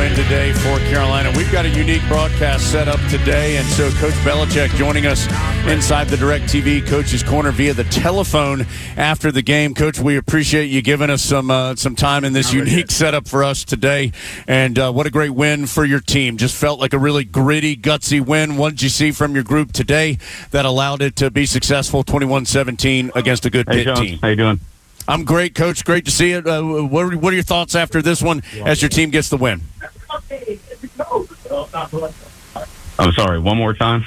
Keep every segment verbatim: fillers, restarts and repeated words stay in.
win today for Carolina. We've got a unique broadcast set up today, and so Coach Belichick joining us inside the DirecTV Coach's Corner via the telephone after the game. Coach, we appreciate you giving us some uh, some time in this unique setup for us today, and uh, what a great win for your team. Just felt like a really gritty, gutsy win. What did you see from your group today that allowed it to be successful twenty-one seventeen against a good hey, Pitt John. team? How you doing? I'm great, Coach. Great to see it. Uh, what, are, what are your thoughts after this one as your team gets the win? I'm sorry, one more time?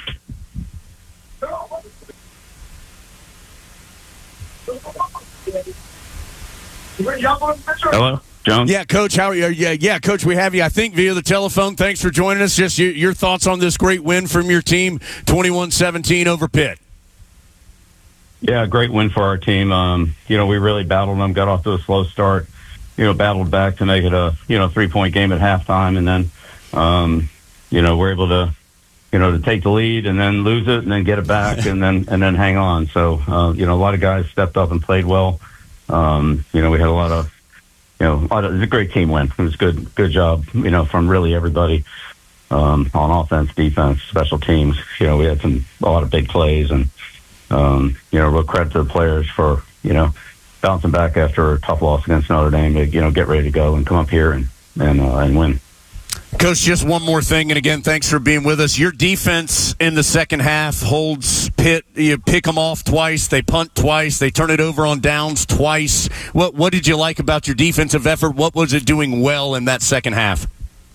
Hello? Jones? Yeah, Coach. How are you? Yeah, yeah, Coach. We have you, I think, via the telephone. Thanks for joining us. Just your, your thoughts on this great win from your team, twenty-one seventeen over Pitt. Yeah, great win for our team. Um, you know, we really battled them, got off to a slow start, you know, battled back to make it a, you know, three-point game at halftime, and then, um, you know, we're able to, you know, to take the lead and then lose it and then get it back and then and then hang on. So, uh, you know, a lot of guys stepped up and played well. Um, you know, we had a lot of, you know, a lot of, it was a great team win. It was good, good job, you know, from really everybody um, on offense, defense, special teams. You know, we had some a lot of big plays and. Um, you know, real credit to the players for, you know, bouncing back after a tough loss against Notre Dame to, you know, get ready to go and come up here and, and, uh, and win. Coach, just one more thing, and again, thanks for being with us. Your defense in the second half holds Pitt. You pick them off twice. They punt twice. They turn it over on downs twice. What, what did you like about your defensive effort? What was it doing well in that second half?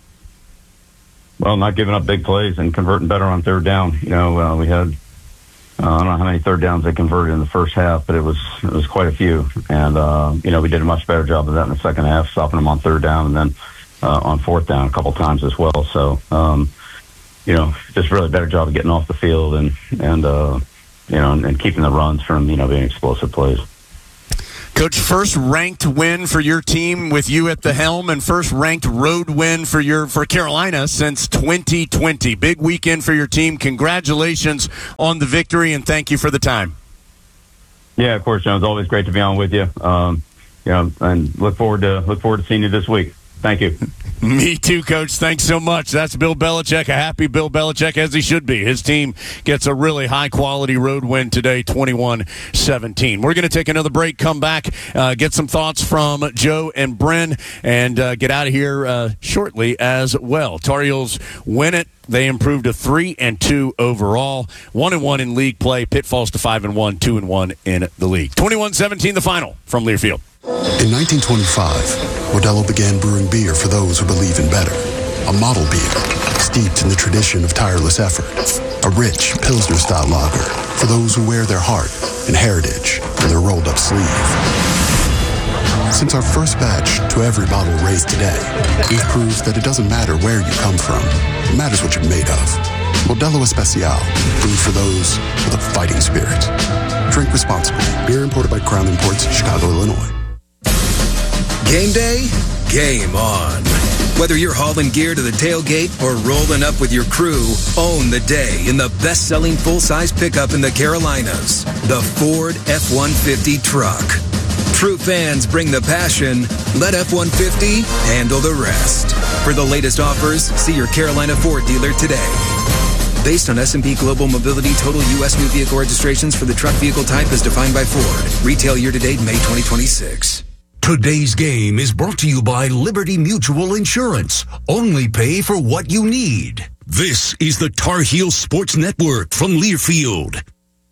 Well, not giving up big plays and converting better on third down. You know, uh, we had, Uh, I don't know how many third downs they converted in the first half, but it was it was quite a few. And, uh, you know, we did a much better job of that in the second half, stopping them on third down and then uh, on fourth down a couple times as well. So, um, you know, just really better job of getting off the field and, and uh, you know, and, and keeping the runs from, you know, being explosive plays. Coach, first ranked win for your team with you at the helm, and first ranked road win for your for Carolina since twenty twenty. Big weekend for your team. Congratulations on the victory, and thank you for the time. Yeah, of course, Jones. Always great to be on with you. Um, you know, and look forward to look forward to seeing you this week. Thank you. Me too, Coach. Thanks so much. That's Bill Belichick, a happy Bill Belichick, as he should be. His team gets a really high-quality road win today, twenty-one seventeen. We're going to take another break, come back, uh, get some thoughts from Joe and Bryn, and uh, get out of here uh, shortly as well. Tar Heels win it. They improved to three and two overall, one and one in league play. Pitt falls to five and one, two and one in the league. twenty-one seventeen, the final from Learfield. In nineteen twenty-five, Modelo began brewing beer for those who believe in better. A model beer, steeped in the tradition of tireless effort. A rich, Pilsner-style lager for those who wear their heart and heritage in their rolled-up sleeve. Since our first batch to every bottle raised today, we've proved that it doesn't matter where you come from. It matters what you're made of. Modelo Especial, brewed for those with a fighting spirit. Drink responsibly. Beer imported by Crown Imports, Chicago, Illinois. Game day, game on. Whether you're hauling gear to the tailgate or rolling up with your crew, own the day in the best-selling full-size pickup in the Carolinas, the Ford F one fifty truck. True fans bring the passion. Let F one fifty handle the rest. For the latest offers, see your Carolina Ford dealer today. Based on S and P Global Mobility total U S new vehicle registrations for the truck vehicle type as defined by Ford. Retail year-to-date May twenty twenty-six. Today's game is brought to you by Liberty Mutual Insurance. Only pay for what you need. This is the Tar Heel Sports Network from Learfield.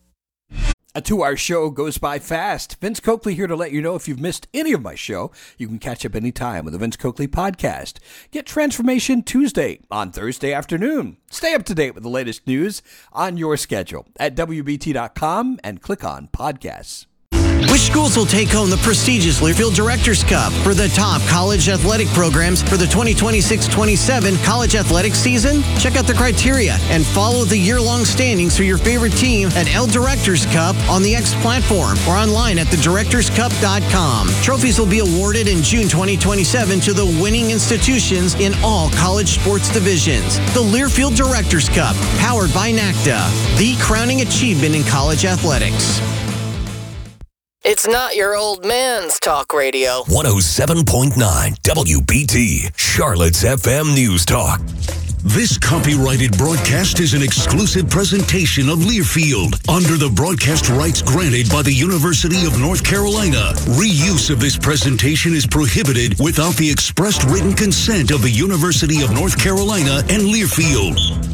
A two-hour show goes by fast. Vince Coakley here to let you know if you've missed any of my show, you can catch up anytime with the Vince Coakley Podcast. Get Transformation Tuesday on Thursday afternoon. Stay up to date with the latest news on your schedule at W B T dot com and click on Podcasts. Which schools will take home the prestigious Learfield Directors Cup for the top college athletic programs for the twenty twenty-six twenty-seven college athletics season? Check out the criteria and follow the year-long standings for your favorite team at L Directors Cup on the X platform or online at the directors cup dot com. Trophies will be awarded in June twenty twenty-seven to the winning institutions in all college sports divisions. The Learfield Directors Cup, powered by NACDA, the crowning achievement in college athletics. It's It's not your old man's talk radio. one oh seven point nine W B T, Charlotte's F M News Talk. This copyrighted broadcast is an exclusive presentation of Learfield under the broadcast rights granted by the University of North Carolina. Reuse of this presentation is prohibited without the expressed written consent of the University of North Carolina and Learfield.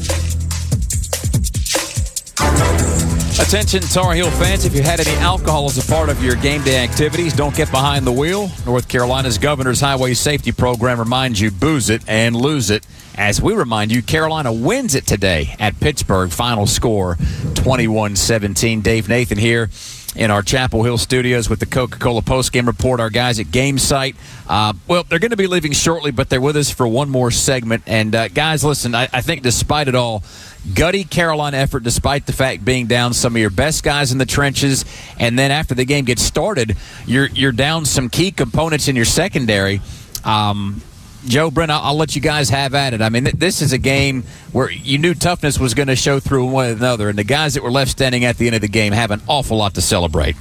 Attention Tar Heel fans, if you had any alcohol as a part of your game day activities, don't get behind the wheel. North Carolina's Governor's Highway Safety Program reminds you booze it and lose it. As we remind you, Carolina wins it today at Pittsburgh. Final score twenty-one seventeen. Dave Nathan here in our Chapel Hill studios with the Coca-Cola postgame report. Our guys at Game Site, uh, well, they're going to be leaving shortly, but they're with us for one more segment. And, uh, guys, listen, I, I think despite it all, gutty Carolina effort despite the fact being down some of your best guys in the trenches. And then after the game gets started, you're, you're down some key components in your secondary. Um Joe, Brent, I'll, I'll let you guys have at it. I mean, th- this is a game where you knew toughness was going to show through one another, and the guys that were left standing at the end of the game have an awful lot to celebrate.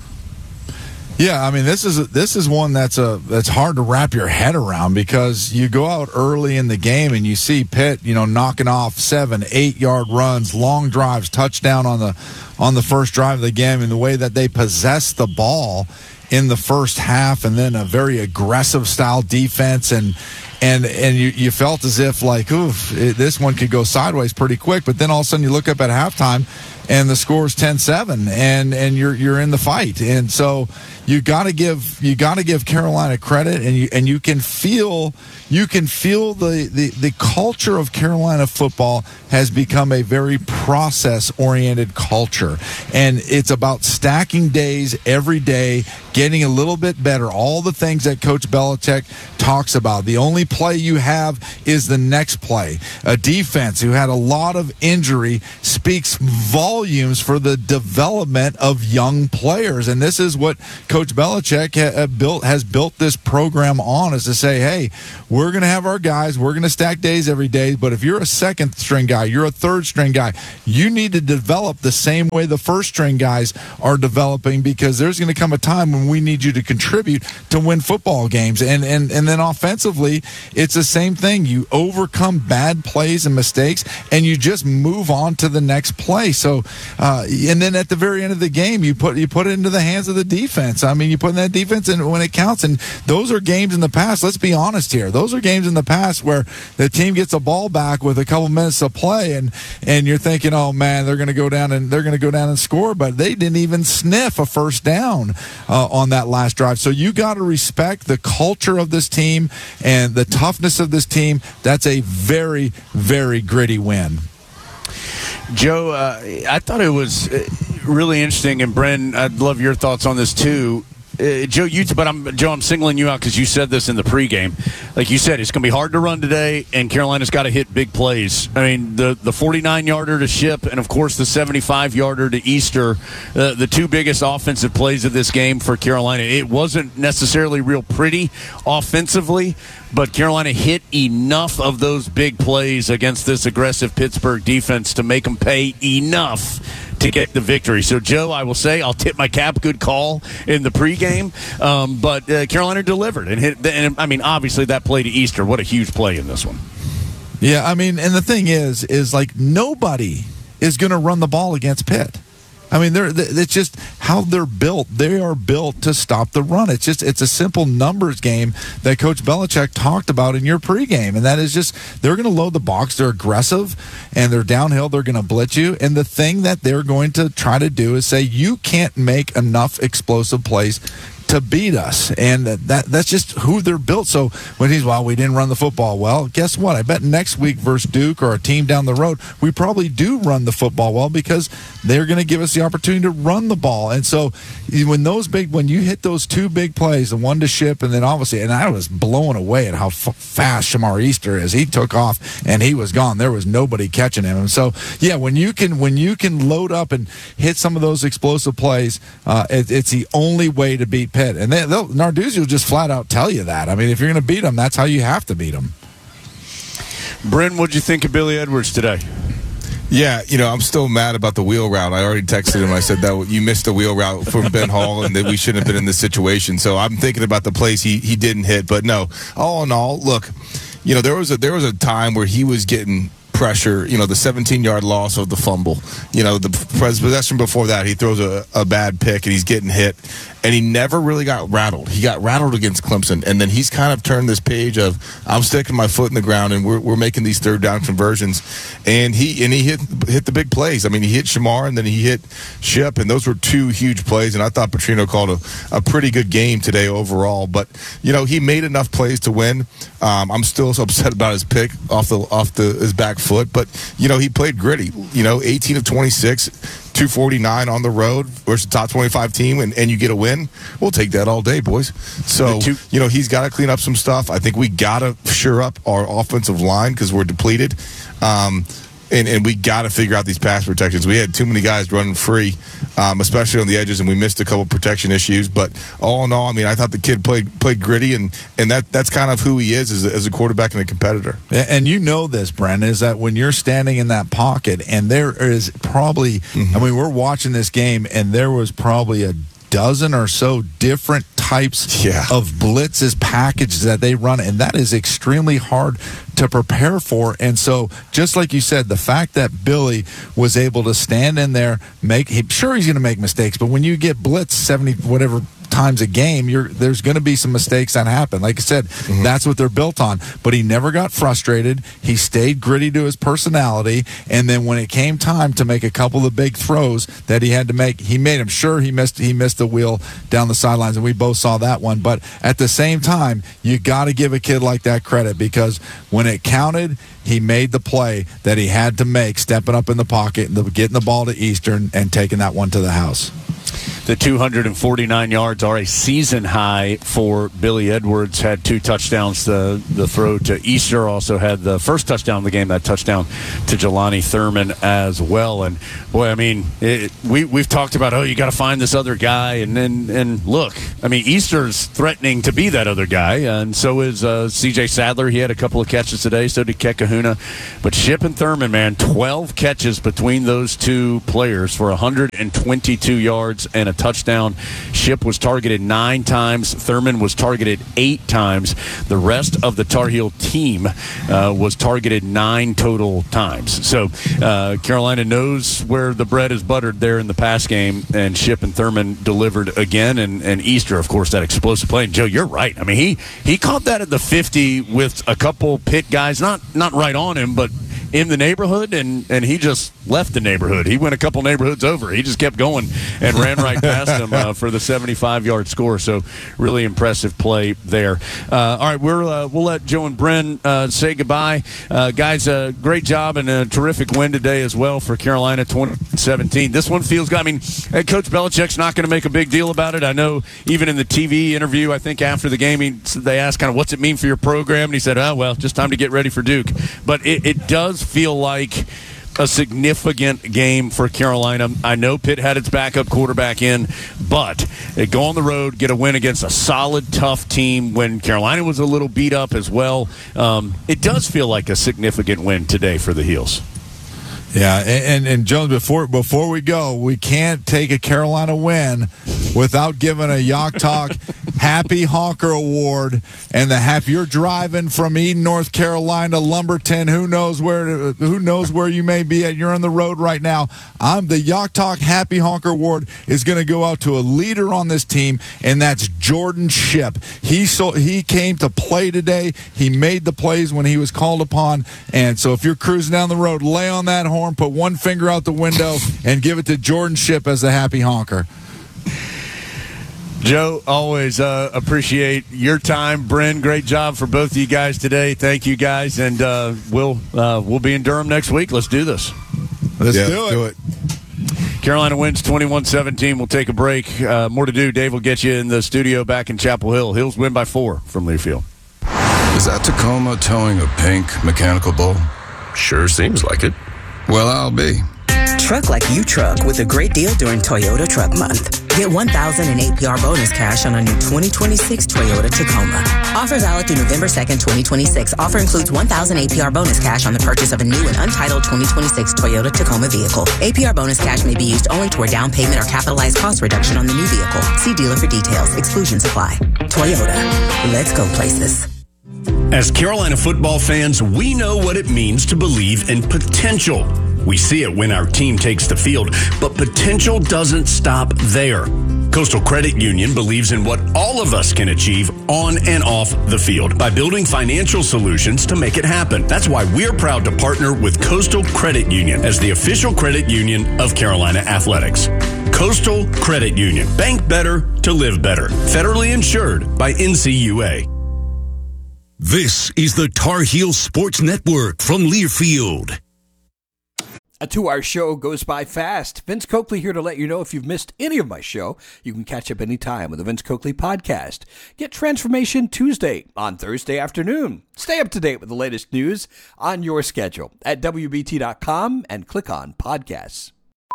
Yeah, I mean, this is this is one that's a that's hard to wrap your head around, because you go out early in the game and you see Pitt, you know, knocking off seven, eight yard runs, long drives, touchdown on the on the first drive of the game, and the way that they possess the ball in the first half, and then a very aggressive style defense, and and and you, you felt as if like, oof, it, this one could go sideways pretty quick. But then all of a sudden you look up at halftime and the score is ten seven, and and you're you're in the fight. And so you got to give you got to give Carolina credit, and you and you can feel you can feel the, the the culture of Carolina football has become a very process oriented culture, and it's about stacking days every day, getting a little bit better. All the things that Coach Belichick talks about. The only play you have is the next play. A defense who had a lot of injury speaks volumes for the development of young players, and this is what Coach Belichick ha- built has built this program on, is to say, hey, we're going to have our guys, we're going to stack days every day, but if you're a second string guy, you're a third string guy, you need to develop the same way the first string guys are developing, because there's going to come a time when we need you to contribute to win football games. And and and then offensively, it's the same thing. You overcome bad plays and mistakes, and you just move on to the next play. So, uh, and then at the very end of the game, you put you put it into the hands of the defense. I mean, you put in that defense, and when it counts. And those are games in the past. Let's be honest here. Those are games in the past where the team gets a ball back with a couple minutes to play, and and you're thinking, oh man, they're going to go down and they're going to go down and score, but they didn't even sniff a first down uh, on that last drive. So you got to respect the culture of this team and the toughness of this team. That's a very, very gritty win. Joe, uh, I thought it was really interesting, and Bren, I'd love your thoughts on this too. Uh, Joe, you, but I'm Joe. I'm singling you out because you said this in the pregame. Like you said, it's going to be hard to run today, and Carolina's got to hit big plays. I mean, the the forty-nine yarder to Ship, and of course the seventy-five yarder to Easter, uh, the two biggest offensive plays of this game for Carolina. It wasn't necessarily real pretty offensively, but Carolina hit enough of those big plays against this aggressive Pittsburgh defense to make them pay enough to get the victory. So, Joe, I will say I'll tip my cap. Good call in the pregame. Um, but uh, Carolina delivered. And, hit, and, I mean, obviously that play to Easter, what a huge play in this one. Yeah, I mean, and the thing is, is like nobody is going to run the ball against Pitt. I mean, they're, it's just how they're built. They are built to stop the run. It's just it's a simple numbers game that Coach Belichick talked about in your pregame, and that is just they're going to load the box. They're aggressive, and they're downhill. They're going to blitz you, and the thing that they're going to try to do is say you can't make enough explosive plays to beat us, and that that's just who they're built. So when he's, well, we didn't run the football well, guess what? I bet next week versus Duke or a team down the road, we probably do run the football well, because they're going to give us the opportunity to run the ball. And so when those big, when you hit those two big plays, the one to Ship, and then obviously, and I was blown away at how f- fast Shamar Easter is. He took off and he was gone. There was nobody catching him. And so, yeah, when you can when you can load up and hit some of those explosive plays, uh, it, it's the only way to beat Pitt. And they, Narduzzi will just flat out tell you that. I mean, if you're going to beat them, that's how you have to beat them. Bryn, what'd you think of Billy Edwards today? Yeah, you know, I'm still mad about the wheel route. I already texted him. I said that you missed the wheel route from Ben Hall and that we shouldn't have been in this situation. So I'm thinking about the plays he, he didn't hit. But no, all in all, look, you know, there was a there was a time where he was getting pressure, you know, the seventeen-yard loss of the fumble. You know, the possession before that, he throws a, a bad pick and he's getting hit. And he never really got rattled. He got rattled against Clemson. And then he's kind of turned this page of, I'm sticking my foot in the ground and we're we're making these third down conversions. And he and he hit hit the big plays. I mean, he hit Shamar and then he hit Ship. And those were two huge plays. And I thought Petrino called a, a pretty good game today overall. But, you know, he made enough plays to win. Um, I'm still so upset about his pick off the off the his back foot. But, you know, he played gritty. You know, eighteen of twenty-six, two forty-nine on the road versus the top twenty-five team, and, and you get a win. We'll take that all day, boys. So, you know, he's got to clean up some stuff. I think we got to shore up our offensive line because we're depleted. Um, and, and we got to figure out these pass protections. We had too many guys running free, um, especially on the edges, and we missed a couple protection issues. But all in all, I mean, I thought the kid played played gritty, and, and that that's kind of who he is as a, as a quarterback and a competitor. And you know this, Brent, is that when you're standing in that pocket, and there is probably, mm-hmm. I mean, we're watching this game, and there was probably a dozen or so different types yeah. of blitzes packages that they run, and that is extremely hard to prepare for. And so, just like you said, the fact that Billy was able to stand in there, make he, sure he's going to make mistakes, but when you get blitzed seventy whatever times a game, you're there's going to be some mistakes that happen. Like I said, mm-hmm. that's what they're built on. But he never got frustrated. He stayed gritty to his personality, and then when it came time to make a couple of big throws that he had to make, he made them. Sure, he missed he missed the wheel down the sidelines, and we both saw that one. But at the same time, you got to give a kid like that credit, because when it counted, he made the play that he had to make, stepping up in the pocket and getting the ball to Eastern and taking that one to the house. The two hundred forty-nine yards are a season high for Billy Edwards. Had two touchdowns. The the throw to Easter also had the first touchdown of the game, that touchdown to Jelani Thurman as well. And, boy, I mean, it, we, we've talked about, oh, you got to find this other guy. And then, and look, I mean, Easter's threatening to be that other guy. And so is uh, C J Sadler. He had a couple of catches today. So did Ket Kahuna. But Ship and Thurman, man, twelve catches between those two players for one hundred twenty-two yards and a touchdown. Ship was targeted nine times. Thurman was targeted eight times. The rest of the Tar Heel team uh, was targeted nine total times. So uh, Carolina knows where the bread is buttered there in the pass game, and Ship and Thurman delivered again. And, and Easter, of course, that explosive play. And Joe, you're right. I mean, he he caught that at the fifty with a couple Pitt guys, not not right on him, but in the neighborhood, and, and he just left the neighborhood. He went a couple neighborhoods over. He just kept going and ran right past him uh, for the seventy-five-yard score. So really impressive play there. Uh, all right, we're, uh, we'll let Joe and Bren uh, say goodbye. Uh, guys, uh, great job and a terrific win today as well for Carolina, twenty seventeen. This one feels good. I mean, Coach Belichick's not going to make a big deal about it. I know even in the T V interview, I think after the game, he, they asked kind of what's it mean for your program, and he said, oh, well, just time to get ready for Duke. But it, it does feel like a significant game for Carolina. I know Pitt had its backup quarterback in, but they go on the road, get a win against a solid, tough team when Carolina was a little beat up as well. Um, it does feel like a significant win today for the Heels. Yeah, and, and, and Jones, before before we go, we can't take a Carolina win without giving a Yacht Talk Happy Honker Award. And the happy you're driving from Eden, North Carolina, Lumberton. Who knows where who knows where you may be at? You're on the road right now. I'm the Yacht Talk Happy Honker Award is going to go out to a leader on this team, and that's Jordan Ship. He so he came to play today. He made the plays when he was called upon. And so if you're cruising down the road, lay on that horn, put one finger out the window, and give it to Jordan Ship as the happy honker. Joe, always uh, appreciate your time. Bren, great job for both of you guys today. Thank you, guys, and uh, we'll uh, we'll be in Durham next week. Let's do this. Let's yeah, do, it. do it. Carolina wins twenty-one seventeen. We'll take a break. Uh, more to do. Dave will get you in the studio back in Chapel Hill. Hills win by four from Learfield. Is that Tacoma towing a pink mechanical bull? Sure seems like it. Well, I'll be. Truck like you truck with a great deal during Toyota Truck Month. Get one thousand in A P R bonus cash on a new twenty twenty-six Toyota Tacoma. Offer valid through November second, twenty twenty-six. Offer includes one thousand A P R bonus cash on the purchase of a new and untitled twenty twenty-six Toyota Tacoma vehicle. A P R bonus cash may be used only toward down payment or capitalized cost reduction on the new vehicle. See dealer for details. Exclusions apply. Toyota. Let's go places. As Carolina football fans, we know what it means to believe in potential. We see it when our team takes the field, but potential doesn't stop there. Coastal Credit Union believes in what all of us can achieve on and off the field by building financial solutions to make it happen. That's why we're proud to partner with Coastal Credit Union as the official credit union of Carolina Athletics. Coastal Credit Union. Bank better to live better. Federally insured by N C U A. This is the Tar Heel Sports Network from Learfield. A two-hour show goes by fast. Vince Coakley here to let you know if you've missed any of my show, you can catch up anytime with the Vince Coakley Podcast. Get Transformation Tuesday on Thursday afternoon. Stay up to date with the latest news on your schedule at W B T dot com and click on Podcasts.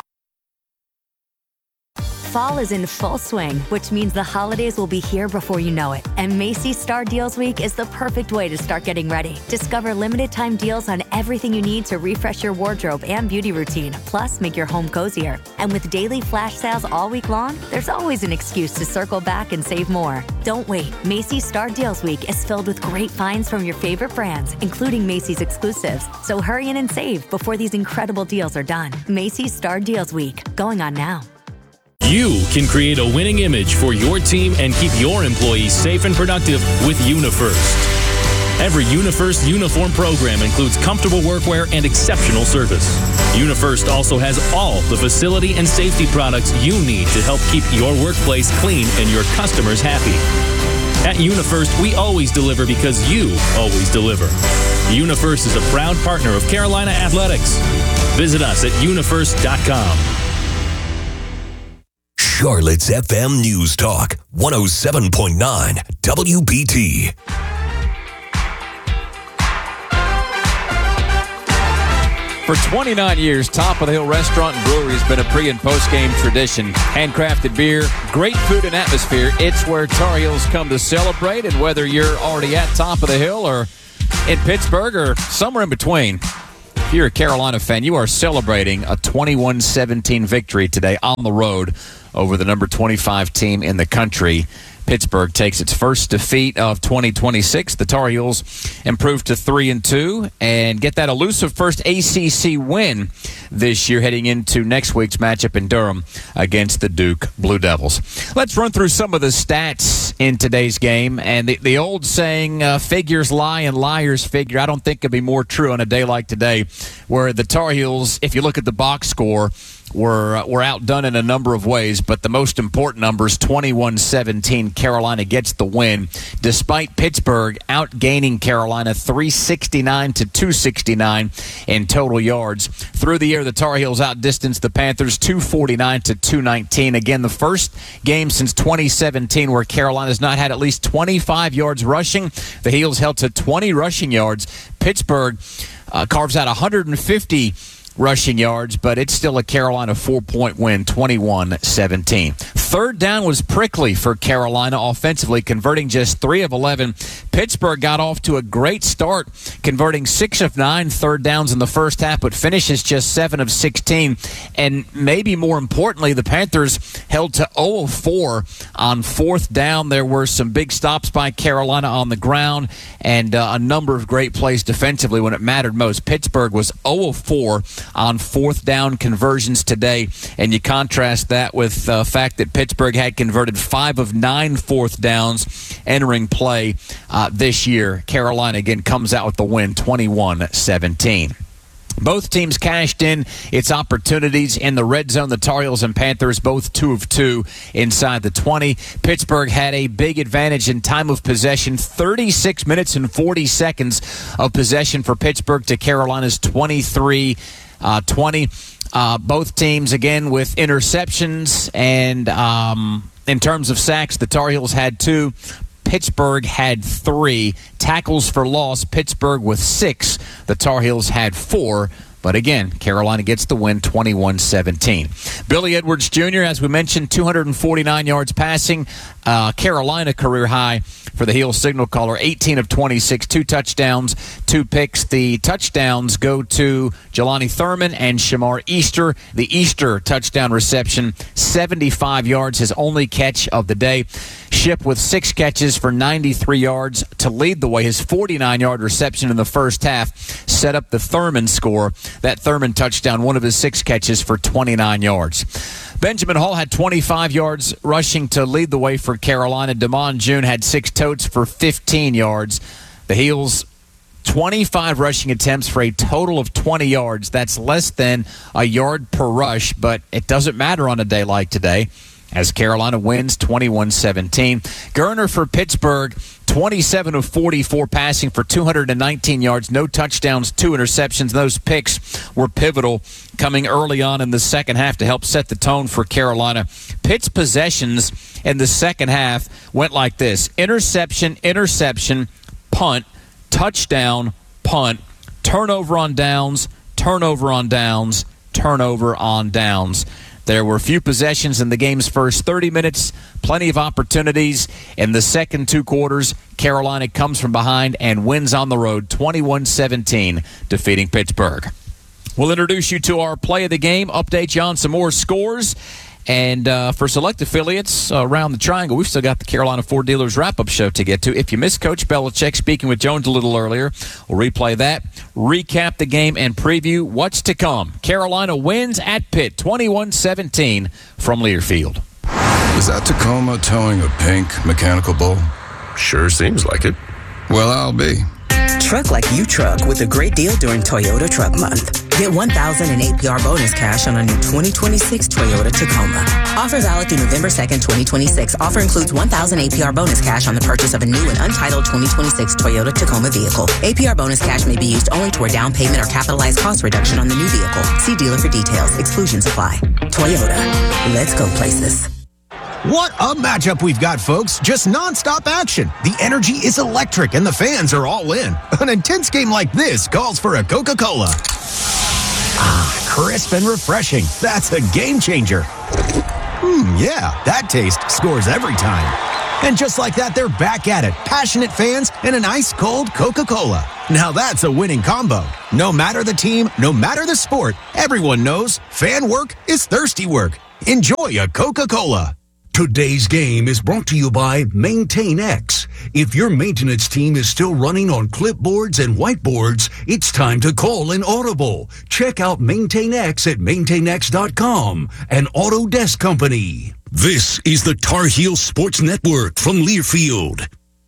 Fall is in full swing, which means the holidays will be here before you know it. And Macy's Star Deals Week is the perfect way to start getting ready. Discover limited time deals on everything you need to refresh your wardrobe and beauty routine, plus make your home cozier. And with daily flash sales all week long, there's always an excuse to circle back and save more. Don't wait. Macy's Star Deals Week is filled with great finds from your favorite brands, including Macy's exclusives. So hurry in and save before these incredible deals are done. Macy's Star Deals Week, going on now. You can create a winning image for your team and keep your employees safe and productive with UniFirst. Every UniFirst uniform program includes comfortable workwear and exceptional service. UniFirst also has all the facility and safety products you need to help keep your workplace clean and your customers happy. At UniFirst, we always deliver because you always deliver. UniFirst is a proud partner of Carolina Athletics. Visit us at unifirst dot com. Charlotte's F M News Talk, one oh seven point nine W B T. For twenty-nine years, Top of the Hill Restaurant and Brewery has been a pre- and post-game tradition. Handcrafted beer, great food and atmosphere. It's where Tar Heels come to celebrate, and whether you're already at Top of the Hill or in Pittsburgh or somewhere in between, if you're a Carolina fan, you are celebrating a twenty-one seventeen victory today on the road over the number twenty-five team in the country. Pittsburgh takes its first defeat of twenty twenty-six. The Tar Heels improve to three and two and get that elusive first A C C win this year, heading into next week's matchup in Durham against the Duke Blue Devils. Let's run through some of the stats in today's game. And the, the old saying, uh, figures lie and liars figure, I don't think could be more true on a day like today, where the Tar Heels, if you look at the box score, were were outdone in a number of ways, but the most important numbers, twenty-one seventeen, Carolina gets the win, despite Pittsburgh outgaining Carolina three sixty-nine to two sixty-nine in total yards. Through the air, the Tar Heels outdistanced the Panthers two forty-nine to two nineteen. Again, the first game since twenty seventeen where Carolina's not had at least twenty-five yards rushing. The Heels held to twenty rushing yards. Pittsburgh uh, carves out one hundred fifty rushing yards, but it's still a Carolina four-point win, twenty-one seventeen. Third down was prickly for Carolina offensively, converting just three of eleven. Pittsburgh got off to a great start, converting six of nine third downs in the first half, but finishes just seven of sixteen. And maybe more importantly, the Panthers held to zero of four on fourth down. There were some big stops by Carolina on the ground and uh, a number of great plays defensively when it mattered most. Pittsburgh was zero of four on fourth down conversions today, and you contrast that with the fact that Pittsburgh had converted five of nine fourth downs entering play uh, this year. Carolina again comes out with the win, twenty-one seventeen. Both teams cashed in its opportunities in the red zone. The Tar Heels and Panthers both two of two inside the twenty. Pittsburgh had a big advantage in time of possession, thirty-six minutes and forty seconds of possession for Pittsburgh to Carolina's twenty-three twenty. Uh, both teams, again, with interceptions. And um, in terms of sacks, the Tar Heels had two. Pittsburgh had three. Tackles for loss, Pittsburgh with six. The Tar Heels had four. But again, Carolina gets the win twenty-one seventeen. Billy Edwards Junior, as we mentioned, two hundred forty-nine yards passing. Uh, Carolina career high for the heel signal caller, eighteen of twenty-six, two touchdowns, two picks. The touchdowns go to Jelani Thurman and Shamar Easter. The Easter touchdown reception, seventy-five yards, his only catch of the day. Ship with six catches for ninety-three yards to lead the way. His forty-nine-yard reception in the first half set up the Thurman score. That Thurman touchdown, one of his six catches for twenty-nine yards. Benjamin Hall had twenty-five yards rushing to lead the way for Carolina. Damon June had six totes for fifteen yards. The Heels, twenty-five rushing attempts for a total of twenty yards. That's less than a yard per rush, but it doesn't matter on a day like today, as Carolina wins twenty-one seventeen. Gerner for Pittsburgh, twenty-seven of forty-four passing for two hundred nineteen yards, no touchdowns, two interceptions. Those picks were pivotal coming early on in the second half to help set the tone for Carolina. Pitt's possessions in the second half went like this: interception, interception, punt, touchdown, punt, turnover on downs, turnover on downs, turnover on downs. There were few possessions in the game's first thirty minutes, plenty of opportunities. In the second two quarters, Carolina comes from behind and wins on the road twenty-one seventeen, defeating Pittsburgh. We'll introduce you to our play of the game, update you on some more scores. And uh, for select affiliates around the Triangle, we've still got the Carolina Ford Dealers wrap-up show to get to. If you missed Coach Belichick speaking with Jones a little earlier, we'll replay that, recap the game, and preview what's to come. Carolina wins at Pitt, twenty-one seventeen from Learfield. Is that Tacoma towing a pink mechanical bull? Sure seems like it. Well, I'll be. Truck like you truck with a great deal during Toyota Truck Month. Get one thousand in A P R bonus cash on a new twenty twenty-six Toyota Tacoma. Offer valid through November second, twenty twenty-six. Offer includes one thousand A P R bonus cash on the purchase of a new and untitled twenty twenty-six Toyota Tacoma vehicle. A P R bonus cash may be used only toward down payment or capitalized cost reduction on the new vehicle. See dealer for details. Exclusions apply. Toyota. Let's go places. What a matchup we've got, folks. Just nonstop action. The energy is electric and the fans are all in. An intense game like this calls for a Coca-Cola. Ah, crisp and refreshing. That's a game changer. Hmm, yeah, that taste scores every time. And just like that, they're back at it. Passionate fans and an ice-cold Coca-Cola. Now that's a winning combo. No matter the team, no matter the sport, everyone knows fan work is thirsty work. Enjoy a Coca-Cola. Today's game is brought to you by MaintainX. If your maintenance team is still running on clipboards and whiteboards, it's time to call an audible. Check out MaintainX at maintain x dot com, an Autodesk company. This is the Tar Heel Sports Network from Learfield.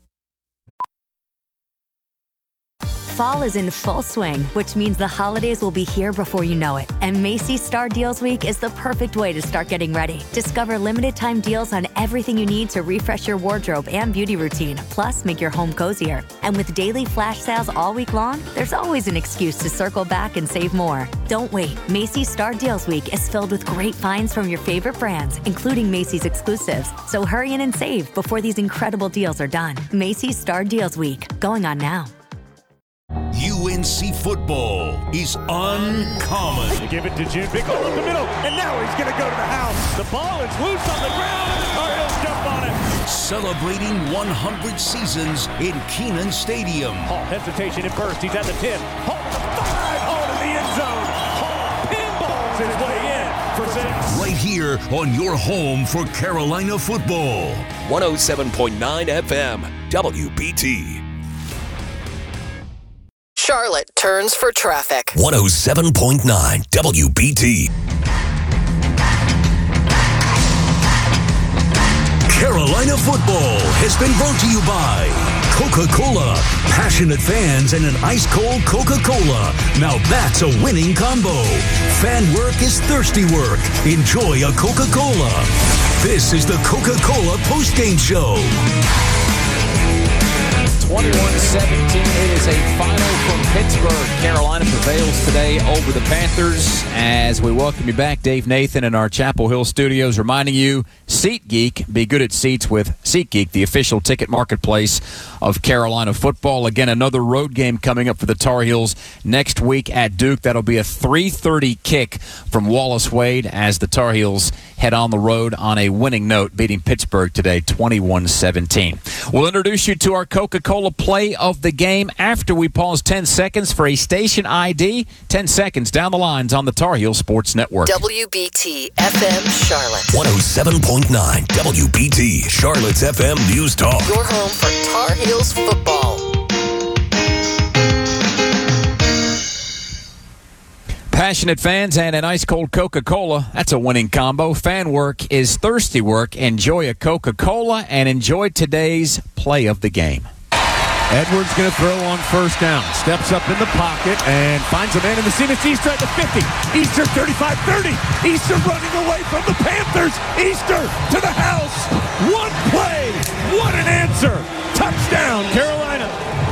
Fall is in full swing, which means the holidays will be here before you know it. And Macy's Star Deals Week is the perfect way to start getting ready. Discover limited time deals on everything you need to refresh your wardrobe and beauty routine, plus make your home cozier. And with daily flash sales all week long, there's always an excuse to circle back and save more. Don't wait. Macy's Star Deals Week is filled with great finds from your favorite brands, including Macy's exclusives. So hurry in and save before these incredible deals are done. Macy's Star Deals Week, going on now. U N C football is uncommon. They give it to June. Big hole in the middle, and now he's going to go to the house. The ball is loose on the ground, and the Tar Heels jump on it. Celebrating one hundred seasons in Kenan Stadium. Hall hesitation at first. He's at the ten. Hall to the five. Hall in the end zone. Hall pinballs his way in for six. Right here on your home for Carolina football. one oh seven point nine F M, W B T. Charlotte turns for traffic. one oh seven point nine W B T. Carolina football has been brought to you by Coca-Cola. Passionate fans and an ice-cold Coca-Cola. Now that's a winning combo. Fan work is thirsty work. Enjoy a Coca-Cola. This is the Coca-Cola postgame show. twenty-one seventeen, it is a final from Pittsburgh. Carolina Carolina prevails today over the Panthers. As we welcome you back, Dave Nathan in our Chapel Hill studios, reminding you, SeatGeek, be good at seats with SeatGeek, the official ticket marketplace of Carolina football. Again, another road game coming up for the Tar Heels next week at Duke. That'll be a three thirty kick from Wallace Wade as the Tar Heels head on the road on a winning note, beating Pittsburgh today twenty-one seventeen. We'll introduce you to our Coca-Cola play of the game after we pause ten seconds for a station I D. ten seconds down the lines on the Tar Heel Sports Network. W B T F M Charlotte. one oh seven point nine W B T, Charlotte's F M News Talk. Your home for Tar Heels football. Passionate fans and an ice-cold Coca-Cola, that's a winning combo. Fan work is thirsty work. Enjoy a Coca-Cola and enjoy today's play of the game. Edwards going to throw on first down. Steps up in the pocket and finds a man in the seam. It's Easter at the fifty. Easter thirty-five thirty. Easter running away from the Panthers. Easter to the house. One play. What an answer. Touchdown, Carolina.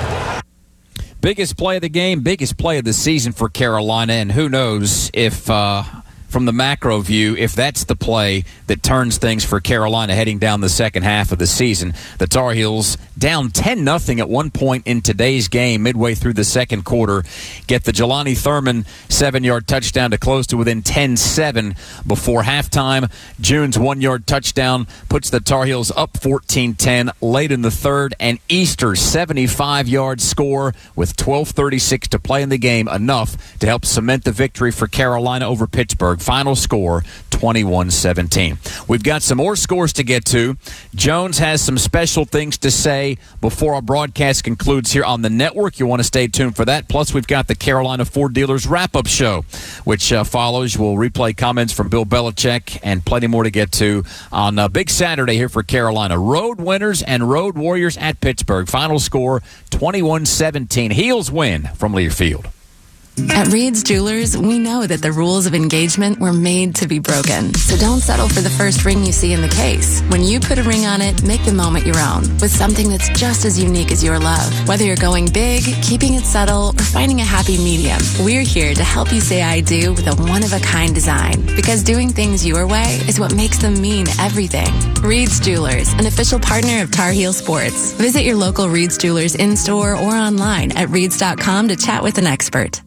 Biggest play of the game, biggest play of the season for Carolina, and who knows if, uh, from the macro view, if that's the play that turns things for Carolina heading down the second half of the season. The Tar Heels down ten nothing at one point in today's game, midway through the second quarter, get the Jelani Thurman seven-yard touchdown to close to within ten seven before halftime. June's one-yard touchdown puts the Tar Heels up fourteen ten late in the third, and Easter's seventy-five-yard score with twelve thirty-six to play in the game, enough to help cement the victory for Carolina over Pittsburgh. Final score, twenty-one seventeen. We've got some more scores to get to. Jones has some special things to say before our broadcast concludes here on the network. You want to stay tuned for that. Plus, we've got the Carolina Ford Dealers wrap-up show, which uh, follows. We'll replay comments from Bill Belichick and plenty more to get to on a big Saturday here for Carolina. Road winners and road warriors at Pittsburgh. Final score, twenty-one seventeen. Heels win from Learfield. At Reed's Jewelers, we know that the rules of engagement were made to be broken. So don't settle for the first ring you see in the case. When you put a ring on it, make the moment your own with something that's just as unique as your love. Whether you're going big, keeping it subtle, or finding a happy medium, we're here to help you say I do with a one-of-a-kind design. Because doing things your way is what makes them mean everything. Reed's Jewelers, an official partner of Tar Heel Sports. Visit your local Reed's Jewelers in-store or online at reeds dot com to chat with an expert.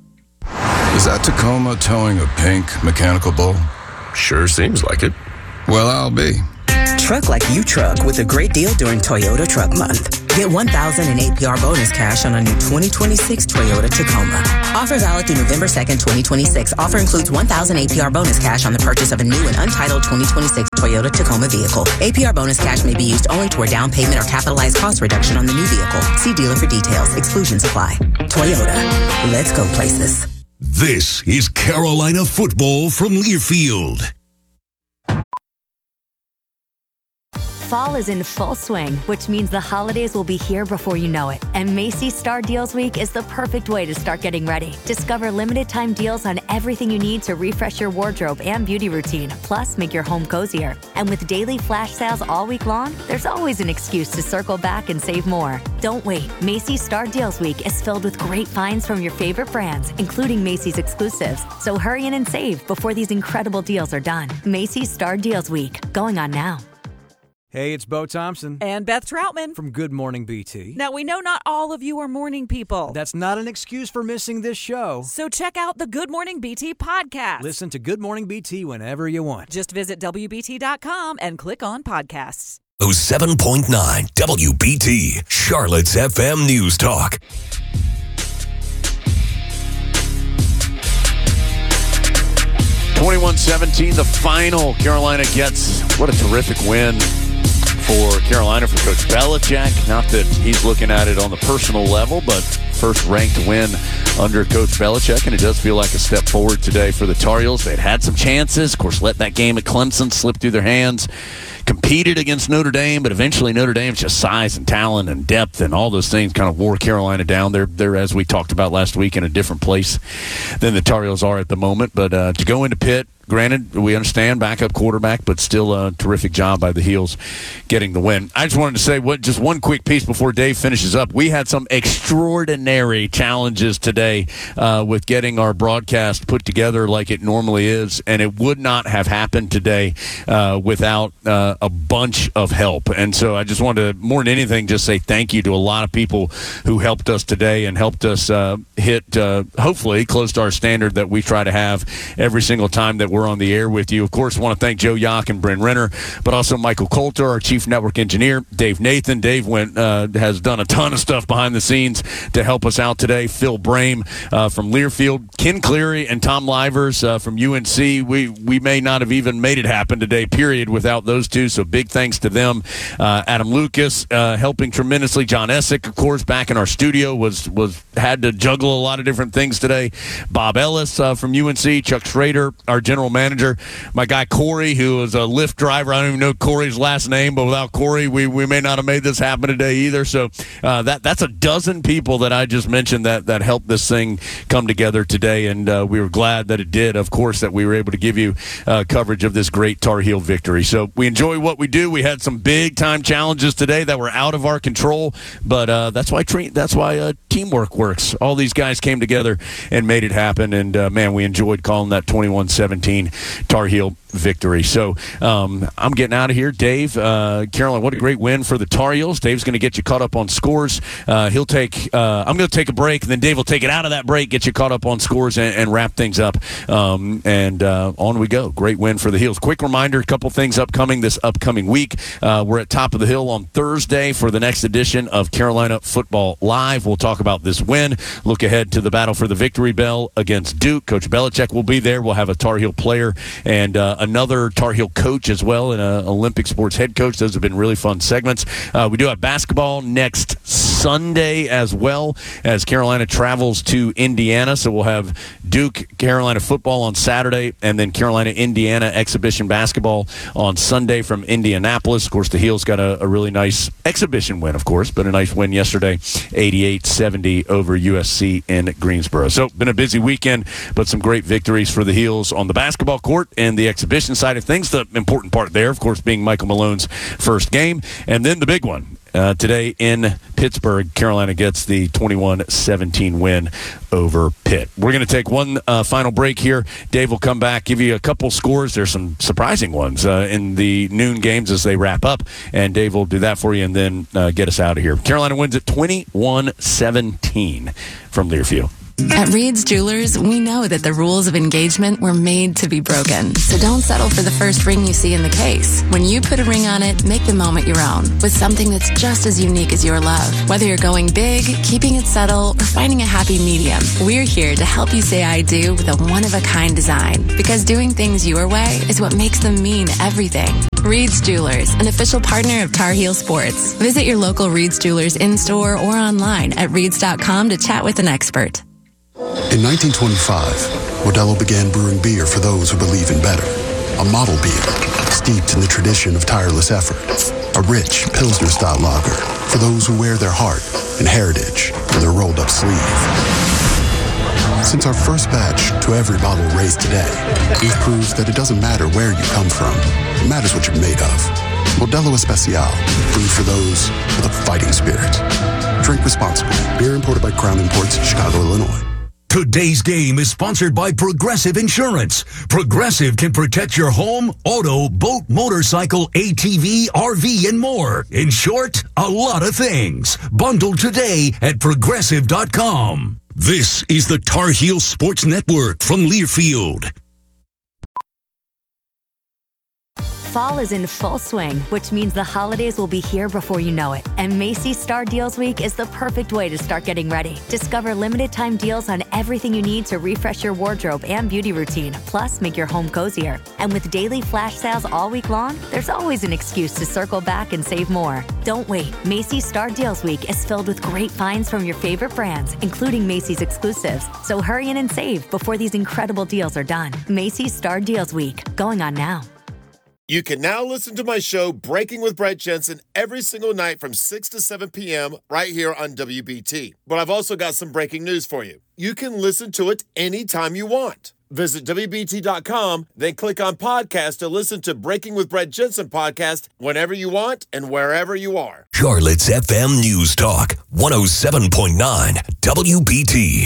Is that Tacoma towing a pink mechanical bull? Sure seems like it. Well, I'll be. Truck like you truck with a great deal during Toyota Truck Month. Get one thousand in A P R bonus cash on a new twenty twenty-six Toyota Tacoma. Offer valid through November second, twenty twenty-six. Offer includes one thousand A P R bonus cash on the purchase of a new and untitled twenty twenty-six Toyota Tacoma vehicle. A P R bonus cash may be used only toward down payment or capitalized cost reduction on the new vehicle. See dealer for details. Exclusions apply. Toyota. Let's go places. This is Carolina football from Learfield. Fall is in full swing, which means the holidays will be here before you know it. And Macy's Star Deals Week is the perfect way to start getting ready. Discover limited time deals on everything you need to refresh your wardrobe and beauty routine, plus make your home cozier. And with daily flash sales all week long, there's always an excuse to circle back and save more. Don't wait. Macy's Star Deals Week is filled with great finds from your favorite brands, including Macy's exclusives. So hurry in and save before these incredible deals are done. Macy's Star Deals Week, going on now. Hey, it's Bo Thompson. And Beth Troutman. From Good Morning B T. Now, we know not all of you are morning people. That's not an excuse for missing this show. So check out the Good Morning B T podcast. Listen to Good Morning B T whenever you want. Just visit W B T dot com and click on podcasts. oh seven point nine W B T, Charlotte's F M News Talk. twenty-one seventeen, the final. Carolina gets, what a terrific win for Carolina, for Coach Belichick. Not that he's looking at it on the personal level, but first-ranked win under Coach Belichick, and it does feel like a step forward today for the Tar Heels. They'd had some chances. Of course, let that game at Clemson slip through their hands. Competed against Notre Dame, but eventually Notre Dame's just size and talent and depth and all those things kind of wore Carolina down. They're, they're, as we talked about last week, in a different place than the Tar Heels are at the moment. But uh, to go into Pitt Granted, we understand backup quarterback, but still a terrific job by the Heels getting the win. I just wanted to say what just one quick piece before Dave finishes up. We had some extraordinary challenges today uh, with getting our broadcast put together like it normally is, and it would not have happened today uh, without uh, a bunch of help. And so I just wanted to, more than anything, just say thank you to a lot of people who helped us today and helped us uh, hit, uh, hopefully, close to our standard that we try to have every single time that we're on the air with you. Of course, I want to thank Joe Yock and Bryn Renner, but also Michael Coulter, our chief network engineer, Dave Nathan. Dave went uh, has done a ton of stuff behind the scenes to help us out today. Phil Brame uh, from Learfield, Ken Cleary, and Tom Livers uh, from U N C. We we may not have even made it happen today, period, without those two, so big thanks to them. Uh, Adam Lucas uh, helping tremendously. John Essick, of course, back in our studio, was was had to juggle a lot of different things today. Bob Ellis uh, from U N C, Chuck Schrader, our general manager, my guy Corey, who is a Lyft driver. I don't even know Corey's last name, but without Corey, we, we may not have made this happen today either. So uh, that that's a dozen people that I just mentioned that, that helped this thing come together today, and uh, we were glad that it did, of course, that we were able to give you uh, coverage of this great Tar Heel victory. So we enjoy what we do. We had some big-time challenges today that were out of our control, but uh, that's why tre- that's why uh, teamwork works. All these guys came together and made it happen, and, uh, man, we enjoyed calling that twenty-one seventeen Tar Heel victory. So um, I'm getting out of here. Dave, uh, Caroline, what a great win for the Tar Heels. Dave's going to get you caught up on scores. Uh, he'll take. Uh, I'm going to take a break, and then Dave will take it out of that break, get you caught up on scores, and, and wrap things up. Um, and uh, on we go. Great win for the Heels. Quick reminder: a couple things upcoming this upcoming week. Uh, we're at Top of the Hill on Thursday for the next edition of Carolina Football Live. We'll talk about this win. Look ahead to the battle for the victory bell against Duke. Coach Belichick will be there. We'll have a Tar Heel player and uh, another Tar Heel coach as well, and an Olympic sports head coach. Those have been really fun segments. Uh, we do have basketball next Sunday as well as Carolina travels to Indiana. So we'll have Duke Carolina football on Saturday, and then Carolina Indiana exhibition basketball on Sunday from Indianapolis. Of course, the Heels got a, a really nice exhibition win, of course, but a nice win yesterday, eighty-eight seventy over U S C in Greensboro. So been a busy weekend, but some great victories for the Heels on the basketball court and the exhibition side of things. The important part there, of course, being Michael Malone's first game, and then the big one. Uh, today in Pittsburgh, Carolina gets the twenty-one seventeen win over Pitt. We're going to take one uh, final break here. Dave will come back, give you a couple scores. There's some surprising ones uh, in the noon games as they wrap up, and Dave will do that for you and then uh, get us out of here. Carolina wins at twenty-one seventeen from Learfield. At Reed's Jewelers, we know that the rules of engagement were made to be broken. So don't settle for the first ring you see in the case. When you put a ring on it, make the moment your own with something that's just as unique as your love. Whether you're going big, keeping it subtle, or finding a happy medium, we're here to help you say I do with a one-of-a-kind design. Because doing things your way is what makes them mean everything. Reed's Jewelers, an official partner of Tar Heel Sports. Visit your local Reed's Jewelers in-store or online at reeds dot com to chat with an expert. In nineteen twenty-five, Modelo began brewing beer for those who believe in better. A model beer, steeped in the tradition of tireless effort. A rich, Pilsner-style lager for those who wear their heart and heritage in their rolled-up sleeve. Since our first batch to every bottle raised today, we've proved that it doesn't matter where you come from. It matters what you're made of. Modelo Especial, brewed for those with a fighting spirit. Drink responsibly. Beer imported by Crown Imports, Chicago, Illinois. Today's game is sponsored by Progressive Insurance. Progressive can protect your home, auto, boat, motorcycle, A T V, R V, and more. In short, a lot of things. Bundle today at progressive dot com. This is the Tar Heel Sports Network from Learfield. Fall is in full swing, which means the holidays will be here before you know it. And Macy's Star Deals Week is the perfect way to start getting ready. Discover limited time deals on everything you need to refresh your wardrobe and beauty routine, plus make your home cozier. And with daily flash sales all week long, there's always an excuse to circle back and save more. Don't wait. Macy's Star Deals Week is filled with great finds from your favorite brands, including Macy's exclusives. So hurry in and save before these incredible deals are done. Macy's Star Deals Week, going on now. You can now listen to my show, Breaking with Brett Jensen, every single night from six to seven p.m. right here on W B T. But I've also got some breaking news for you. You can listen to it anytime you want. Visit W B T dot com, then click on podcast to listen to Breaking with Brett Jensen podcast whenever you want and wherever you are. Charlotte's F M News Talk, one oh seven point nine W B T.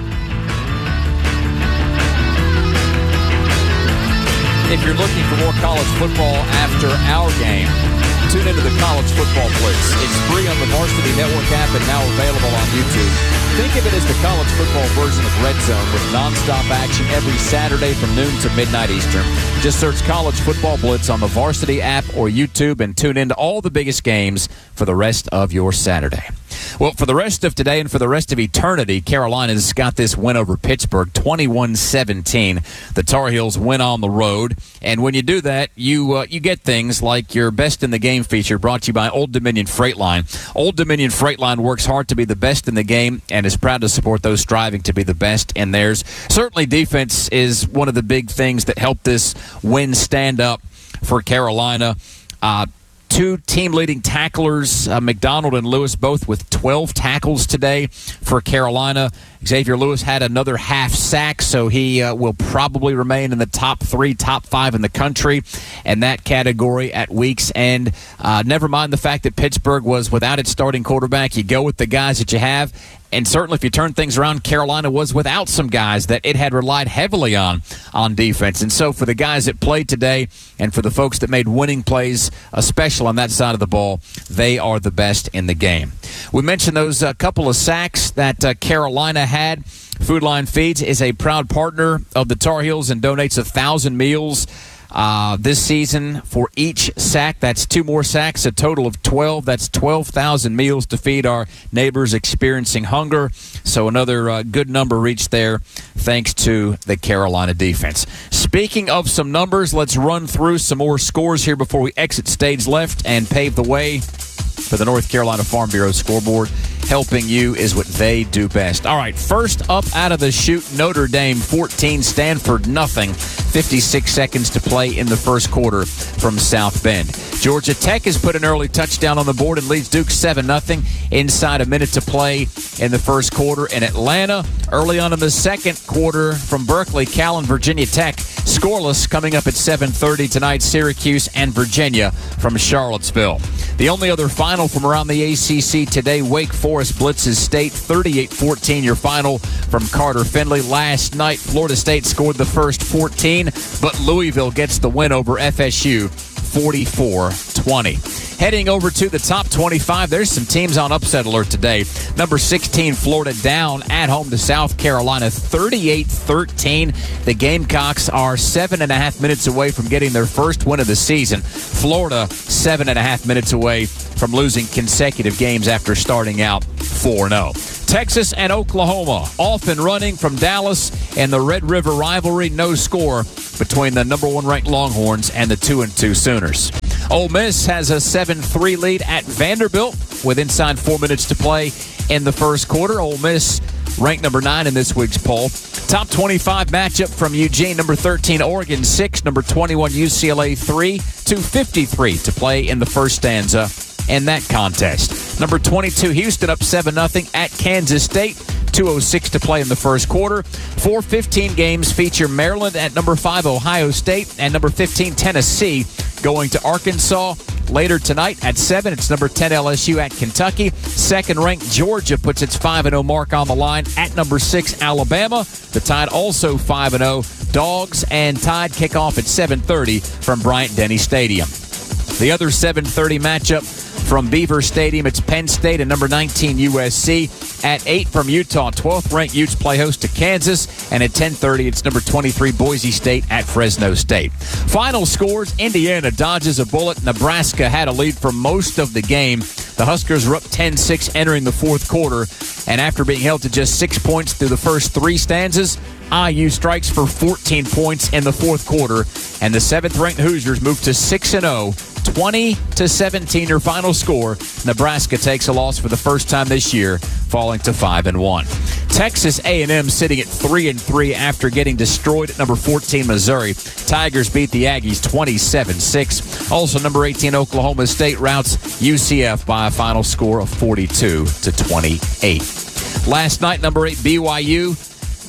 If you're looking for more college football after our game, tune into the College Football Blitz. It's free on the Varsity Network app and now available on YouTube. Think of it as the college football version of Red Zone with nonstop action every Saturday from noon to midnight Eastern. Just search College Football Blitz on the Varsity app or YouTube and tune into all the biggest games for the rest of your Saturday. Well, for the rest of today and for the rest of eternity, Carolina's got this win over Pittsburgh, twenty-one seventeen. The Tar Heels win on the road. And when you do that, you uh, you get things like your Best in the Game feature brought to you by Old Dominion Freight Line. Old Dominion Freight Line works hard to be the best in the game and is proud to support those striving to be the best in theirs. Certainly defense is one of the big things that helped this win stand up for Carolina. Uh, Two team-leading tacklers, uh, McDonald and Lewis, both with twelve tackles today for Carolina. Xavier Lewis had another half sack, so he uh, will probably remain in the top three, top five in the country in that category at week's end. Uh, never mind the fact that Pittsburgh was without its starting quarterback. You go with the guys that you have. And certainly if you turn things around, Carolina was without some guys that it had relied heavily on on defense. And so for the guys that played today and for the folks that made winning plays, especially on that side of the ball, they are the best in the game. We mentioned those uh, couple of sacks that uh, Carolina had. Food Line Feeds is a proud partner of the Tar Heels and donates a thousand meals Uh, this season for each sack. That's two more sacks, a total of twelve. That's twelve thousand meals to feed our neighbors experiencing hunger. So another uh, good number reached there thanks to the Carolina defense. Speaking of some numbers, let's run through some more scores here before we exit stage left and pave the way for the North Carolina Farm Bureau scoreboard. Helping you is what they do best. All right, first up out of the chute, Notre Dame fourteen, Stanford nothing. fifty-six seconds to play in the first quarter from South Bend. Georgia Tech has put an early touchdown on the board and leads Duke seven nothing. Inside a minute to play in the first quarter. In Atlanta, early on in the second quarter from Berkeley, Cal and Virginia Tech. Scoreless coming up at seven thirty tonight, Syracuse and Virginia from Charlottesville. The only other final from around the A C C today, Wake Forest blitzes State thirty-eight fourteen, your final from Carter Finley. Last night, Florida State scored the first fourteen, but Louisville gets the win over F S U forty-four twenty. Heading over to the top twenty-five, there's some teams on upset alert today. Number sixteen, Florida down at home to South Carolina, thirty-eight thirteen. The Gamecocks are seven and a half minutes away from getting their first win of the season. Florida, seven and a half minutes away from losing consecutive games after starting out four and oh. Texas and Oklahoma off and running from Dallas and the Red River rivalry. No score between the number one ranked Longhorns and the two and two Sooners. Ole Miss has a seven three lead at Vanderbilt with inside four minutes to play in the first quarter. Ole Miss ranked number nine in this week's poll. Top twenty-five matchup from Eugene, number thirteen, Oregon six, number twenty-one, U C L A three, two fifty-three to play in the first stanza in that contest. Number twenty-two, Houston up seven nothing at Kansas State. two oh six to play in the first quarter. four fifteen games feature Maryland at number five, Ohio State, and number fifteen, Tennessee, going to Arkansas. Later tonight at seven, it's number ten, L S U at Kentucky. Second-ranked Georgia puts its five and oh mark on the line at number six, Alabama. The Tide also five and oh. Dogs and Tide kick off at seven thirty from Bryant-Denny Stadium. The other seven thirty matchup from Beaver Stadium, it's Penn State and number nineteen, U S C. At eight from Utah, twelfth-ranked Utes play host to Kansas. And at ten thirty, it's number twenty-three, Boise State at Fresno State. Final scores, Indiana dodges a bullet. Nebraska had a lead for most of the game. The Huskers were up ten six entering the fourth quarter. And after being held to just six points through the first three stanzas, I U strikes for fourteen points in the fourth quarter. And the seventh-ranked Hoosiers move to six and oh. twenty to seventeen, your final score. Nebraska takes a loss for the first time this year, falling to five and one. Texas A and M sitting at three and three after getting destroyed at number fourteen, Missouri. Tigers beat the Aggies twenty-seven six. Also, number eighteen, Oklahoma State routs U C F by a final score of forty-two to twenty-eight. Last night, number eight, B Y U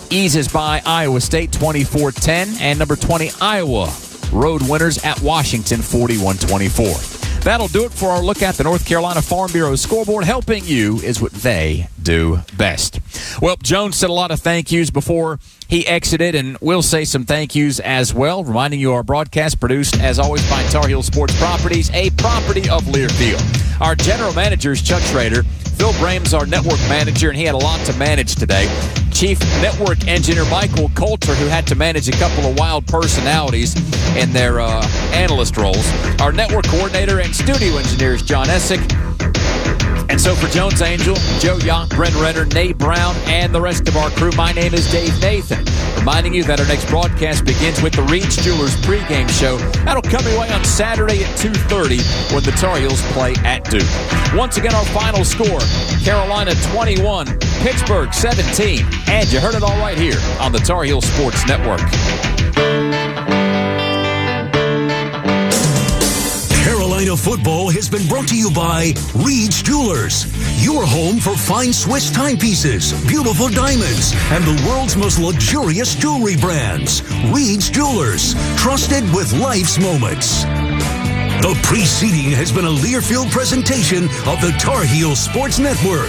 eases by Iowa State twenty-four ten, and number twenty Iowa road winners at Washington forty-one twenty-four. That'll do it for our look at the North Carolina Farm Bureau scoreboard. Helping you is what they do best. Well, Jones said a lot of thank yous before he exited, and we'll say some thank yous as well. Reminding you our broadcast produced, as always, by Tar Heel Sports Properties, a property of Learfield. Our general manager is Chuck Schrader. Phil Brame's our network manager, and he had a lot to manage today. Chief Network Engineer Michael Coulter, who had to manage a couple of wild personalities in their uh, analyst roles. Our network coordinator and studio engineer is John Essick. And so for Jones Angel, Joe Young, Brent Renner, Nate Brown, and the rest of our crew, my name is Dave Nathan. Reminding you that our next broadcast begins with the Reed's Jewelers pregame show. That'll come your way on Saturday at two thirty when the Tar Heels play at Duke. Once again, our final score, Carolina twenty-one, Pittsburgh seventeen. And you heard it all right here on the Tar Heel Sports Network. Carolina football has been brought to you by Reed's Jewelers, your home for fine Swiss timepieces, beautiful diamonds, and the world's most luxurious jewelry brands. Reed's Jewelers, trusted with life's moments. The preceding has been a Learfield presentation of the Tar Heel Sports Network.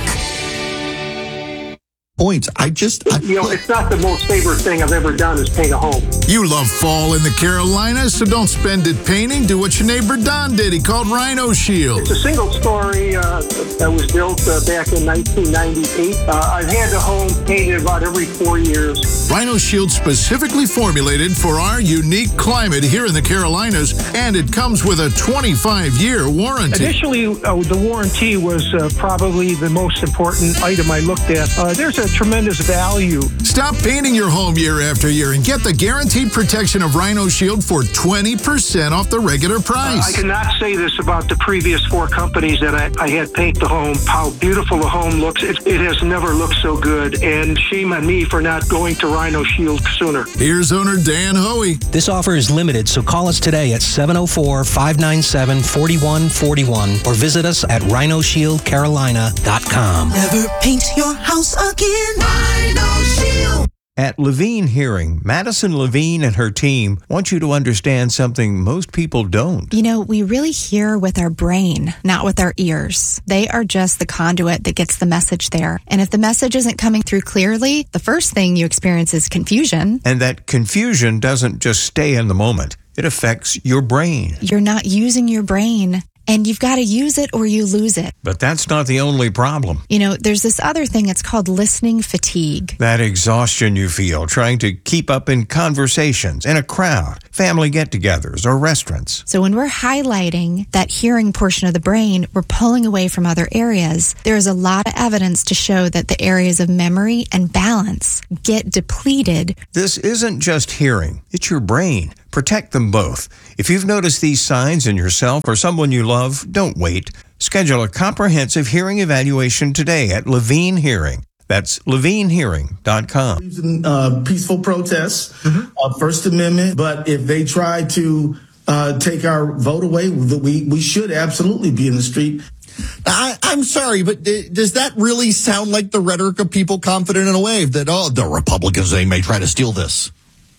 Points. I just, I, you know, it's not the most favorite thing I've ever done is paint a home. You love fall in the Carolinas, so don't spend it painting. Do what your neighbor Don did. He called Rhino Shield. It's a single story uh, that was built uh, back in nineteen ninety-eight. Uh, I've had the home painted about every four years. Rhino Shield specifically formulated for our unique climate here in the Carolinas, and it comes with a twenty-five year warranty. Initially, uh, the warranty was uh, probably the most important item I looked at. Uh, there's a tremendous value. Stop painting your home year after year and get the guaranteed protection of Rhino Shield for twenty percent off the regular price. Uh, I cannot say this about the previous four companies that I, I had paint the home, how beautiful the home looks. It, it has never looked so good, and shame on me for not going to Rhino Shield sooner. Here's owner Dan Hoey. This offer is limited, so call us today at seven oh four, five nine seven, four one four one or visit us at rhino shield carolina dot com. Never paint your house again. Rhino Shield. At Levine Hearing, Madison Levine and her team want you to understand something most people don't. You know, we really hear with our brain, not with our ears. They are just the conduit that gets the message there. And if the message isn't coming through clearly, the first thing you experience is confusion. And that confusion doesn't just stay in the moment. It affects your brain. You're not using your brain. And you've got to use it or you lose it. But that's not the only problem. You know, there's this other thing, it's called listening fatigue. That exhaustion you feel trying to keep up in conversations, in a crowd, family get-togethers, or restaurants. So when we're highlighting that hearing portion of the brain, we're pulling away from other areas. There is a lot of evidence to show that the areas of memory and balance get depleted. This isn't just hearing, it's your brain. Protect them both. If you've noticed these signs in yourself or someone you love, don't wait. Schedule a comprehensive hearing evaluation today at Levine Hearing. That's levine hearing dot com. Uh, peaceful protests, mm-hmm. uh, First Amendment, but if they try to uh, take our vote away, we, we should absolutely be in the street. I, I'm sorry, but d- does that really sound like the rhetoric of people confident in a wave that, oh, the Republicans, they may try to steal this?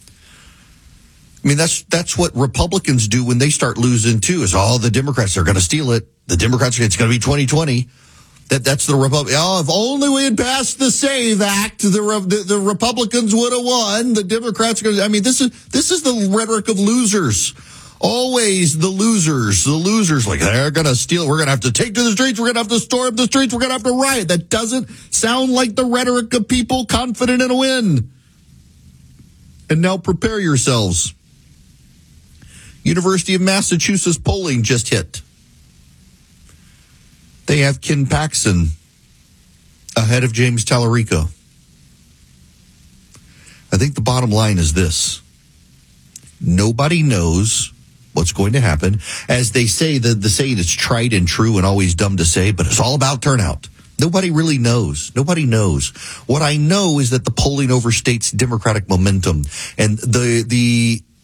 I mean, that's that's what Republicans do when they start losing, too, is, oh, the Democrats are going to steal it. The Democrats, it's going to be twenty twenty. That That's the Republic. Oh, if only we had passed the SAVE Act, the the, the Republicans would have won. The Democrats are going to, I mean, this is this is the rhetoric of losers. Always the losers, the losers, like, they're going to steal. We're going to have to take to the streets. We're going to have to storm the streets. We're going to have to riot. That doesn't sound like the rhetoric of people confident in a win. And now prepare yourselves. University of Massachusetts polling just hit. They have Ken Paxton ahead of James Tallarico. I think the bottom line is this. Nobody knows what's going to happen. As they say, the, the saying is tried and true and always dumb to say, but it's all about turnout. Nobody really knows. Nobody knows. What I know is that the polling overstates Democratic momentum. And the the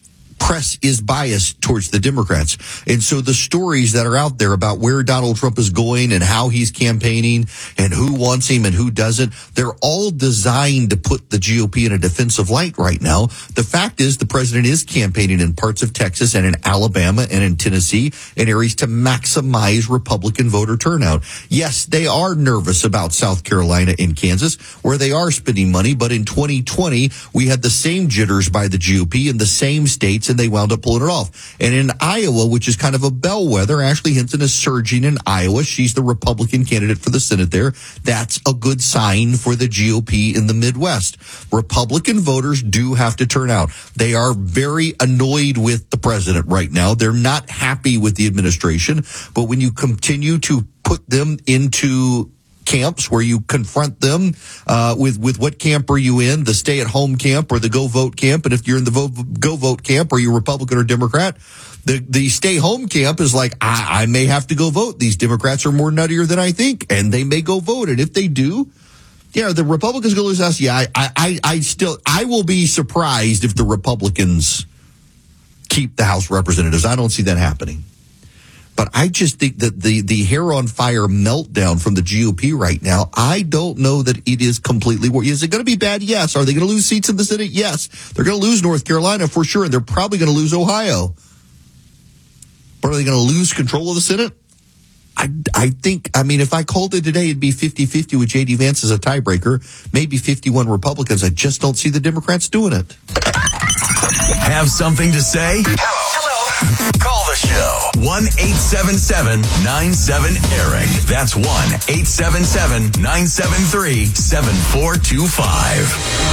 press is biased towards the Democrats. And so the stories that are out there about where Donald Trump is going and how he's campaigning and who wants him and who doesn't, they're all designed to put the G O P in a defensive light right now. The fact is the president is campaigning in parts of Texas and in Alabama and in Tennessee and areas to maximize Republican voter turnout. Yes, they are nervous about South Carolina and Kansas, where they are spending money, but in twenty twenty, we had the same jitters by the G O P in the same states, and they wound up pulling it off. And in Iowa, which is kind of a bellwether, Ashley Hinton is surging in Iowa. She's the Republican candidate for the Senate there. That's a good sign for the G O P in the Midwest. Republican voters do have to turn out. They are very annoyed with the president right now. They're not happy with the administration, but when you continue to put them into camps where you confront them uh, with, with what camp are you in, the stay-at-home camp or the go-vote camp, and if you're in the vote, go-vote camp, are you Republican or Democrat? The the stay-home camp is like, I, I may have to go vote. These Democrats are more nuttier than I think, and they may go vote, and if they do, yeah, the Republicans going to lose us. Yeah, I, I, I still, I will be surprised if the Republicans keep the House Representatives. I don't see that happening. But I just think that the, the hair on fire meltdown from the G O P right now, I don't know that it is completely worth. Is it going to be bad? Yes. Are they going to lose seats in the Senate? Yes. They're going to lose North Carolina for sure, and they're probably going to lose Ohio. But are they going to lose control of the Senate? I, I think, I mean, if I called it today, it'd be fifty-fifty with J D Vance as a tiebreaker, maybe fifty-one Republicans. I just don't see the Democrats doing it. Have something to say? Hello. Hello. Call the show. one eight seven seven nine seven Eric. That's one eight seven seven nine seven three seven four two five.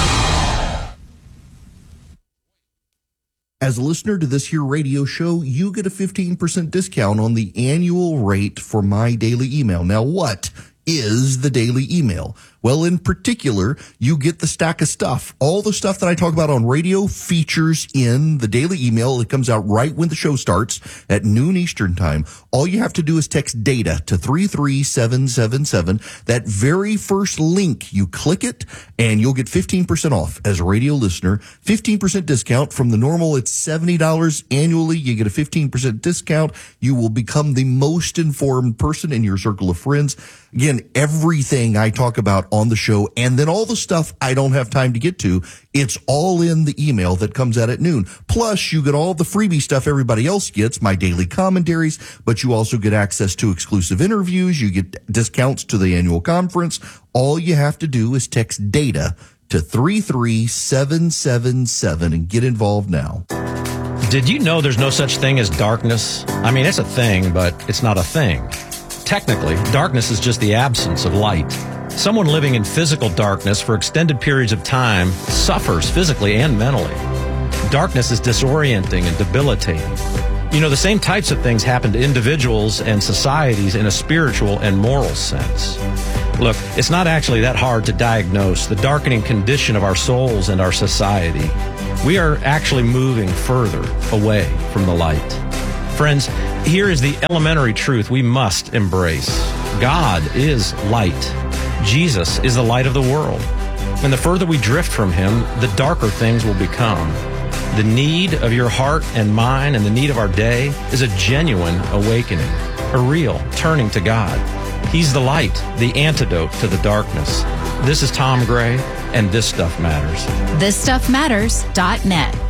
As a listener to this here radio show, you get a fifteen percent discount on the annual rate for my daily email. Now, what is the daily email? Well, in particular, you get the stack of stuff. All the stuff that I talk about on radio features in the daily email. It comes out right when the show starts at noon Eastern time. All you have to do is text DATA to three three seven seven seven. That very first link, you click it, and you'll get fifteen percent off as a radio listener. fifteen percent discount from the normal. It's seventy dollars annually. You get a fifteen percent discount. You will become the most informed person in your circle of friends. Again, everything I talk about on the show, and then all the stuff I don't have time to get to, it's all in the email that comes out at noon. Plus, you get all the freebie stuff everybody else gets, my daily commentaries, but you also get access to exclusive interviews. You get discounts to the annual conference. All you have to do is text DATA to three three seven seven seven and get involved now. Did you know there's no such thing as darkness? I mean, it's a thing, but it's not a thing. Technically, darkness is just the absence of light. Someone living in physical darkness for extended periods of time suffers physically and mentally. Darkness is disorienting and debilitating. You know, the same types of things happen to individuals and societies in a spiritual and moral sense. Look, it's not actually that hard to diagnose the darkening condition of our souls and our society. We are actually moving further away from the light. Friends, here is the elementary truth we must embrace. God is light. Jesus is the light of the world. And the further we drift from him, the darker things will become. The need of your heart and mine and the need of our day is a genuine awakening, a real turning to God. He's the light, the antidote to the darkness. This is Tom Gray, and This Stuff Matters. this stuff matters dot net.